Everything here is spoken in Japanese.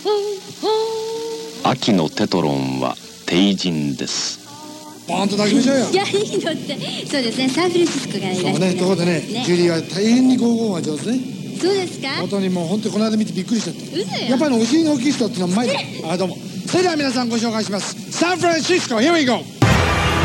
秋のテトロンは帝人です。 バーンと抱きましょうよ。 いや、いいのって。そうですね、サンフランシスコからいらっしゃる。 そうね、ところでね、ジュリーは大変にゴーゴーが上手ね。 そうですか。 本当にもう本当にこの間見てびっくりしちゃった。 嘘や。 やっぱりお尻の大きい人ってのはうまい。あ、どうも。それでは皆さんご紹介します。サンフランシスコ、here we go。